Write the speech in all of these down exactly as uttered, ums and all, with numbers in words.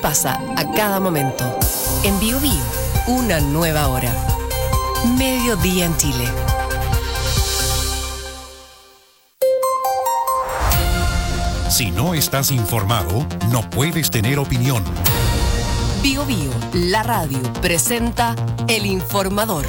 Pasa a cada momento. En Bio Bio, una nueva hora. Mediodía en Chile. Si no estás informado, no puedes tener opinión. Bio Bio, la radio, presenta El Informador.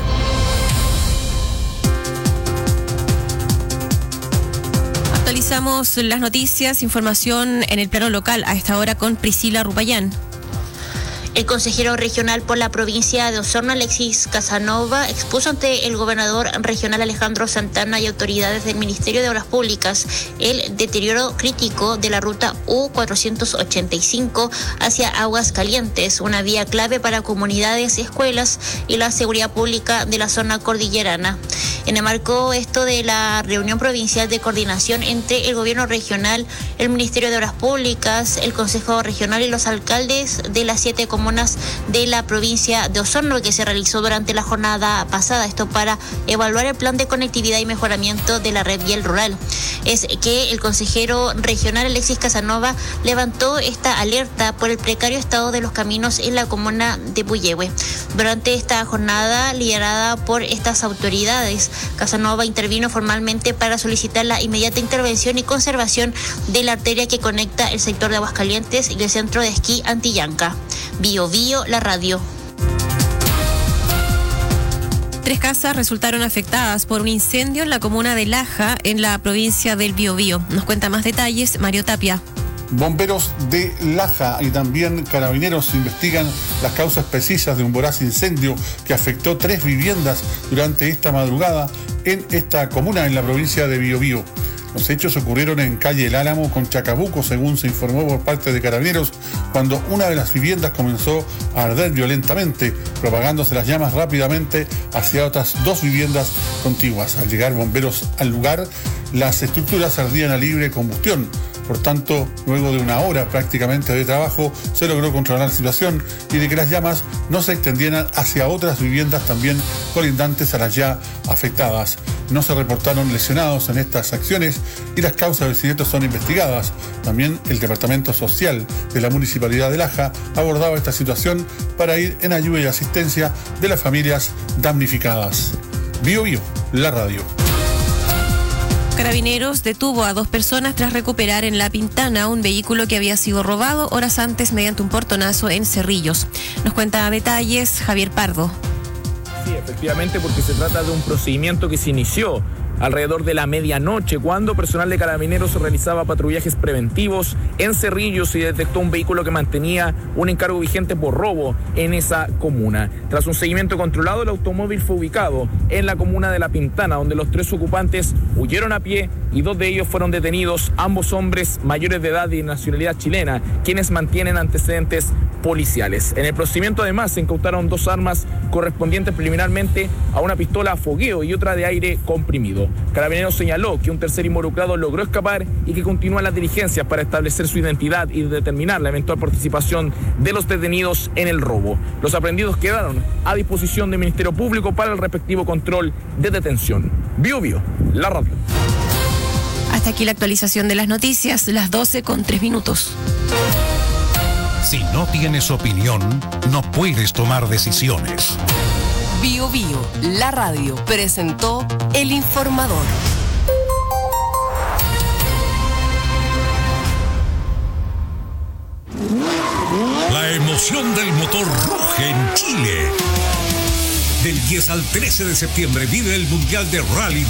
Actualizamos las noticias, información en el plano local a esta hora con Priscila Rupayán. El consejero regional por la provincia de Osorno, Alexis Casanova, expuso ante el gobernador regional Alejandro Santana y autoridades del Ministerio de Obras Públicas el deterioro crítico de la ruta U cuatrocientos ochenta y cinco hacia Aguascalientes, una vía clave para comunidades, escuelas y la seguridad pública de la zona cordillerana. En el marco esto de la reunión provincial de coordinación entre el gobierno regional, el Ministerio de Obras Públicas, el Consejo Regional y los alcaldes de las siete comunidades de la provincia de Osorno, que se realizó durante la jornada pasada, esto para evaluar el plan de conectividad y mejoramiento de la red vial rural. Es que el consejero regional Alexis Casanova levantó esta alerta por el precario estado de los caminos en la comuna de Puyehue. Durante esta jornada liderada por estas autoridades, Casanova intervino formalmente para solicitar la inmediata intervención y conservación de la arteria que conecta el sector de Aguascalientes y el centro de esquí Antillanca. Bio Bio, la radio. Tres casas resultaron afectadas por un incendio en la comuna de Laja, en la provincia del Biobío. Nos cuenta más detalles Mario Tapia. Bomberos de Laja y también carabineros investigan las causas precisas de un voraz incendio que afectó tres viviendas durante esta madrugada en esta comuna en la provincia de Biobío. Los hechos ocurrieron en calle El Álamo con Chacabuco, según se informó por parte de Carabineros, cuando una de las viviendas comenzó a arder violentamente, propagándose las llamas rápidamente hacia otras dos viviendas contiguas. Al llegar bomberos al lugar, las estructuras ardían a libre combustión. Por tanto, luego de una hora prácticamente de trabajo, se logró controlar la situación y de que las llamas no se extendieran hacia otras viviendas también colindantes a las ya afectadas. No se reportaron lesionados en estas acciones y las causas del siniestro son investigadas. También el Departamento Social de la Municipalidad de Laja abordaba esta situación para ir en ayuda y asistencia de las familias damnificadas. Bio Bio, la radio. Carabineros detuvo a dos personas tras recuperar en La Pintana un vehículo que había sido robado horas antes mediante un portonazo en Cerrillos. Nos cuenta detalles Javier Pardo. Sí, efectivamente, porque se trata de un procedimiento que se inició alrededor de la medianoche, cuando personal de Carabineros realizaba patrullajes preventivos en Cerrillos y detectó un vehículo que mantenía un encargo vigente por robo en esa comuna. Tras un seguimiento controlado, el automóvil fue ubicado en la comuna de La Pintana, donde los tres ocupantes huyeron a pie y dos de ellos fueron detenidos, ambos hombres mayores de edad y nacionalidad chilena, quienes mantienen antecedentes policiales. En el procedimiento además se incautaron dos armas correspondientes preliminarmente a una pistola a fogueo y otra de aire comprimido. Carabineros señaló que un tercer involucrado logró escapar y que continúan las diligencias para establecer su identidad y determinar la eventual participación de los detenidos en el robo. Los aprehendidos quedaron a disposición del Ministerio Público para el respectivo control de detención. Bio Bio, la radio. Hasta aquí la actualización de las noticias, las doce con tres minutos. Si no tienes opinión, no puedes tomar decisiones. Bio Bio, la radio, presentó El Informador. La emoción del motor ruge en Chile. Del diez al trece de septiembre vive el Mundial de Rally